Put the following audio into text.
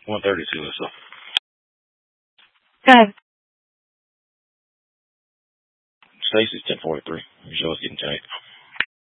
132 or so. Go ahead. Stacy's 1043. Your show's getting tight.